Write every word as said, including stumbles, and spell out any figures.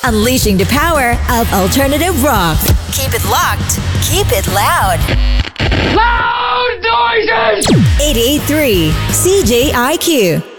unleashing the power of alternative rock. Keep it locked. Keep it loud. Loud noises! eighty-eight point three C J I Q.